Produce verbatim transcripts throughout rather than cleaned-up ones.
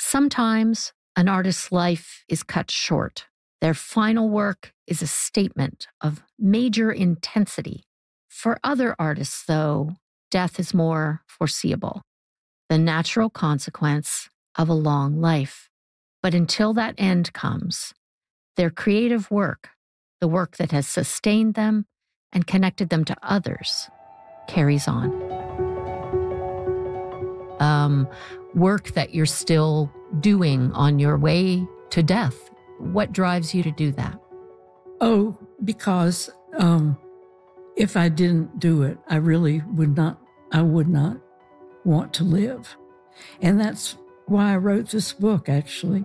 Sometimes an artist's life is cut short. Their final work is a statement of major intensity. For other artists, though, death is more foreseeable, the natural consequence of a long life. But until that end comes, their creative work, the work that has sustained them and connected them to others, carries on. Um, work that you're still doing on your way to death. What drives you to do that? Oh, because um, if I didn't do it, I really would not, I would not want to live. And that's why I wrote this book, actually.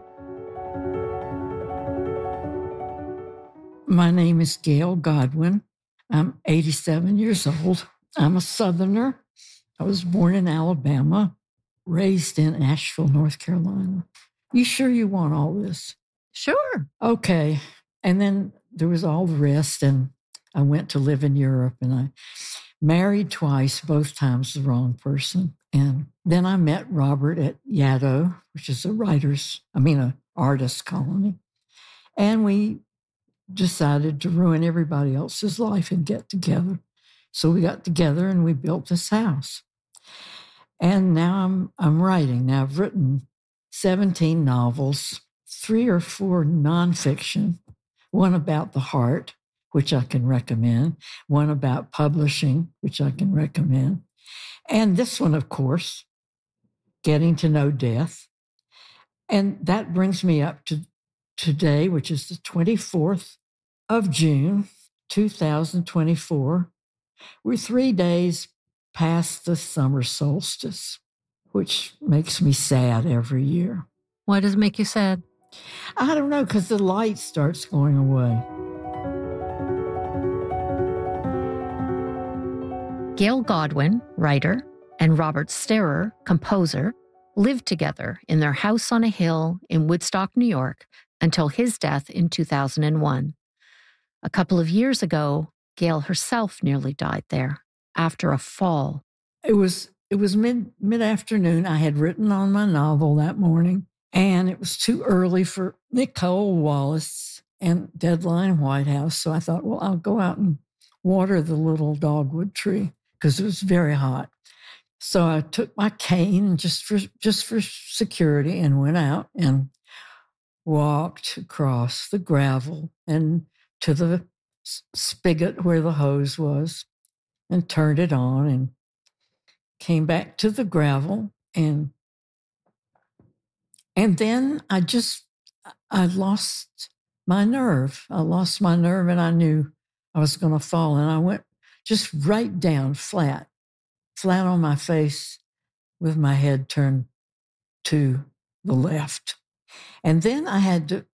My name is Gail Godwin. I'm eighty-seven years old. I'm a Southerner. I was born in Alabama, raised in Asheville, North Carolina. You sure you want all this? Sure. Okay. And then there was all the rest, and I went to live in Europe, and I married twice, both times the wrong person. And then I met Robert at Yaddo, which is a writer's, I mean, an artist colony. And we decided to ruin everybody else's life and get together. So we got together and we built this house. And now I'm I'm writing. Now I've written seventeen novels, three or four nonfiction, one about the heart, which I can recommend, one about publishing, which I can recommend, and this one, of course, Getting to Know Death. And that brings me up to today, which is the twenty-fourth of June, two thousand twenty-four. We're three days past the summer solstice, which makes me sad every year. Why does it make you sad? I don't know, because the light starts going away. Gail Godwin, writer, and Robert Sterer, composer, lived together in their house on a hill in Woodstock, New York, until his death in two thousand one. A couple of years ago, Gail herself nearly died there after a fall. It was it was mid mid-afternoon. I had written on my novel that morning, and it was too early for Nicole Wallace and Deadline White House. So I thought, well, I'll go out and water the little dogwood tree because it was very hot. So I took my cane just for just for security and went out and walked across the gravel and to the spigot where the hose was and turned it on and came back to the gravel. And and then I just, I lost my nerve. I lost my nerve and I knew I was going to fall. And I went just right down flat, flat on my face with my head turned to the left. And then I had to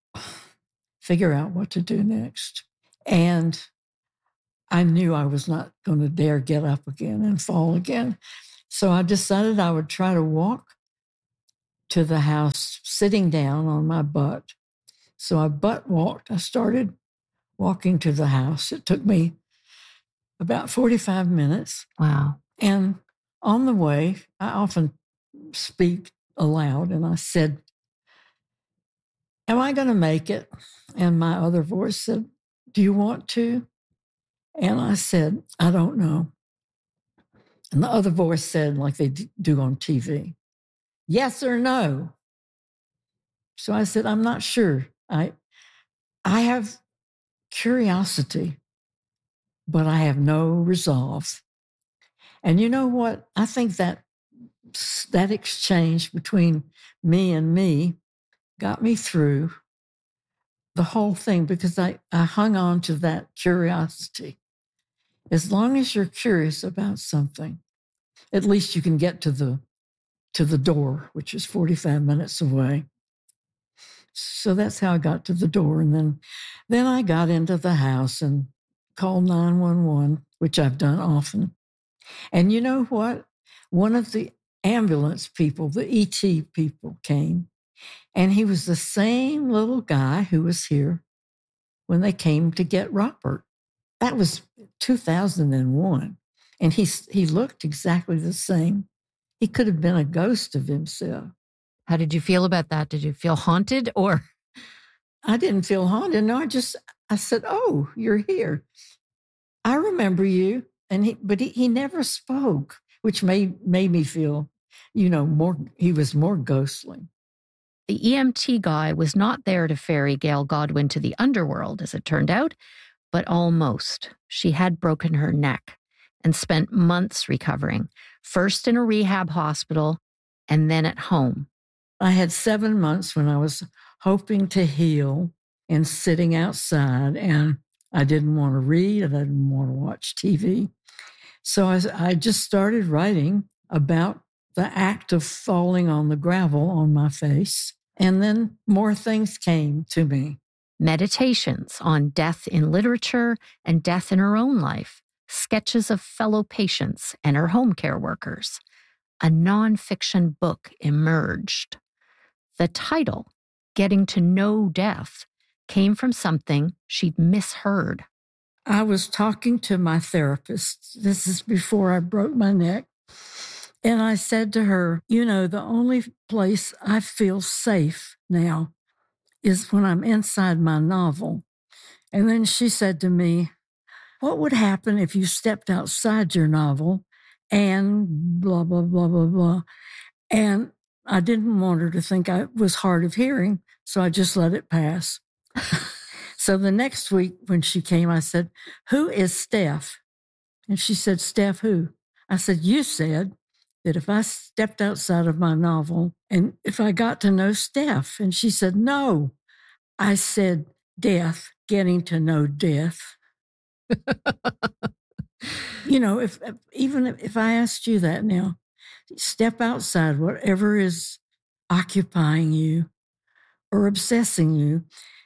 figure out what to do next. And I knew I was not going to dare get up again and fall again. So I decided I would try to walk to the house sitting down on my butt. So I butt walked. I started walking to the house. It took me about forty-five minutes. Wow. And on the way, I often speak aloud, and I said, "Am I going to make it?" And my other voice said, "Do you want to?" And I said, "I don't know." And the other voice said, like they do on T V, "Yes or no?" So I said, "I'm not sure. I, I have curiosity, but I have no resolve." And you know what? I think that that exchange between me and me got me through the whole thing because I, I hung on to that curiosity. As long as you're curious about something, at least you can get to the to the door, which is forty-five minutes away. So that's how I got to the door. And then, then I got into the house and called nine one one, which I've done often. And you know what? One of the ambulance people, the E T people, came, and he was the same little guy who was here when they came to get Robert. That was two thousand one. And he, he looked exactly the same. He could have been a ghost of himself. How did you feel about that? Did you feel haunted or? I didn't feel haunted. No, I just, I said, oh, you're here. I remember you. And he, but he, he never spoke, which made, made me feel, you know, more, he was more ghostly. The E M T guy was not there to ferry Gail Godwin to the underworld, as it turned out, but almost. She had broken her neck and spent months recovering, first in a rehab hospital and then at home. I had seven months when I was hoping to heal and sitting outside, and I didn't want to read, I didn't want to watch T V. So I, I just started writing about the act of falling on the gravel on my face, and then more things came to me. Meditations on death in literature and death in her own life, sketches of fellow patients and her home care workers. A nonfiction book emerged. The title, Getting to Know Death, came from something she'd misheard. I was talking to my therapist. This is before I broke my neck. And I said to her, you know, the only place I feel safe now is when I'm inside my novel. And then she said to me, what would happen if you stepped outside your novel and blah, blah, blah, blah, blah. And I didn't want her to think I was hard of hearing, so I just let it pass. So the next week when she came, I said, who is Steph? And she said, Steph who? I said, you said that if I stepped outside of my novel and if I got to know Steph. And she said, no. I said, death, getting to know death. You know, if even if I asked you that now, step outside whatever is occupying you or obsessing you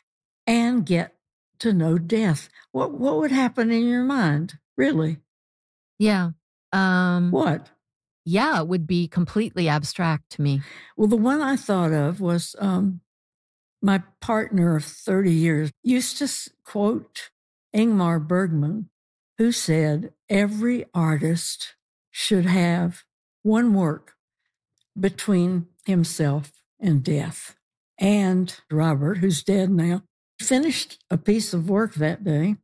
and get to know death. What what would happen in your mind, really? Yeah. Um, what? Yeah, it would be completely abstract to me. Well, the one I thought of was um, my partner of thirty years used to quote Ingmar Bergman, who said, every artist should have one work between himself and death. And Robert, who's dead now, finished a piece of work that day.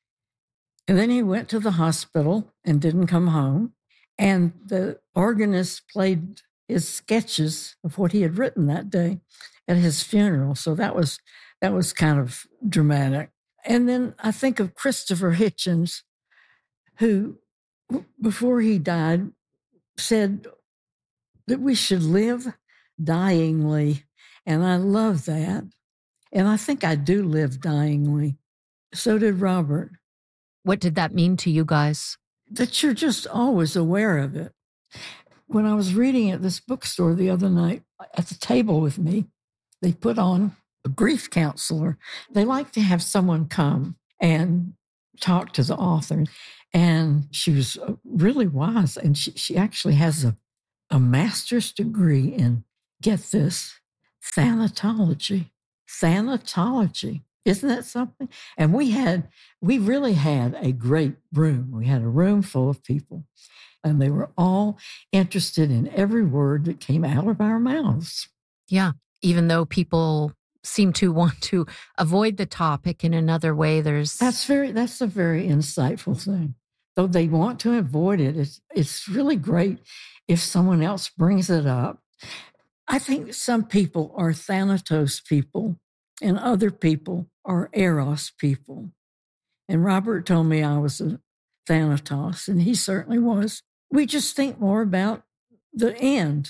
And then he went to the hospital and didn't come home. And the organist played his sketches of what he had written that day at his funeral. So that was that was kind of dramatic. And then I think of Christopher Hitchens, who, before he died, said that we should live dyingly. And I love that. And I think I do live dyingly. So did Robert. What did that mean to you guys? That you're just always aware of it. When I was reading at this bookstore the other night, at the table with me, they put on a grief counselor. They like to have someone come and talk to the author. And she was really wise. And she, she actually has a, a master's degree in, get this, thanatology. Thanatology. Isn't that something? And we had, we really had a great room. We had a room full of people, and they were all interested in every word that came out of our mouths. Yeah. Even though people seem to want to avoid the topic in another way, there's... That's very, that's a very insightful thing. Though they want to avoid it, it's, it's really great if someone else brings it up. I think some people are Thanatos people and other people are Eros people. And Robert told me I was a Thanatos, and he certainly was. We just think more about the end.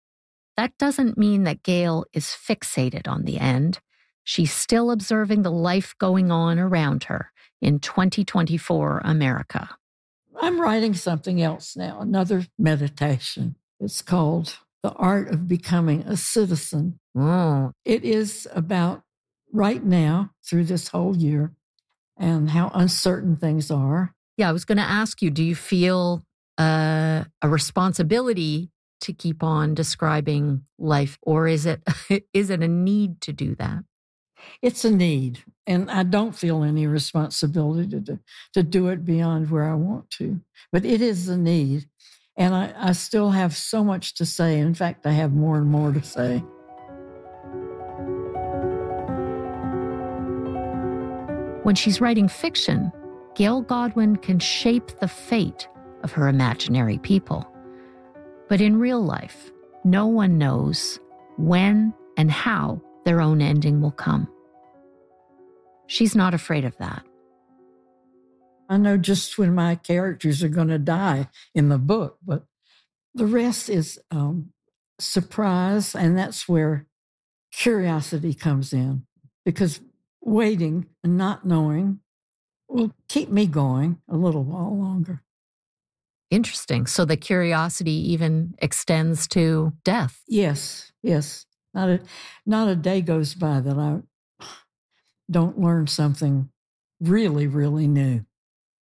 That doesn't mean that Gail is fixated on the end. She's still observing the life going on around her in twenty twenty-four America. I'm writing something else now, another meditation. It's called The Art of Becoming a Citizen. Oh. It is about right now, through this whole year, and how uncertain things are. Yeah, I was going to ask you, do you feel uh, a responsibility to keep on describing life, or is it is it a need to do that? It's a need, and I don't feel any responsibility to, to do it beyond where I want to. But it is a need, and I, I still have so much to say. In fact, I have more and more to say. When she's writing fiction, Gail Godwin can shape the fate of her imaginary people. But in real life, no one knows when and how their own ending will come. She's not afraid of that. I know just when my characters are going to die in the book, but the rest is um, surprise, and that's where curiosity comes in, because waiting and not knowing will keep me going a little while longer. Interesting. So the curiosity even extends to death. Yes, yes. Not a, not a day goes by that I don't learn something really, really new.